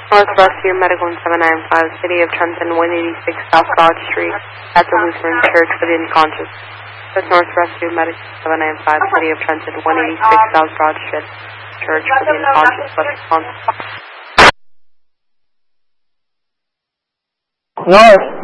North Rescue Medical in 795, City of Trenton, 186 South Broad Street, at the Lutheran Church for the unconscious. That's North Rescue Medical 795, City of Trenton, 186 South Broad Street, Church for the unconscious. North.